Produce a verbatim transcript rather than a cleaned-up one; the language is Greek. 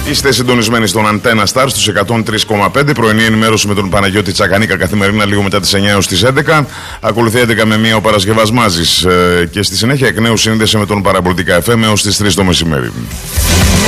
Είστε συντονισμένοι στον Αντένα Star στους εκατόν τρία κόμμα πέντε. Πρωινή ενημέρωση με τον Παναγιώτη Τσακανίκα καθημερινά λίγο μετά τις εννιά έως τις έντεκα. Ακολουθεί έντεκα με μία ο Παρασκευάς Μάζης. Ε, και στη συνέχεια εκ νέου σύνδεση με τον Παραπολιτικά εφ εμ έως τις τρεις το μεσημέρι.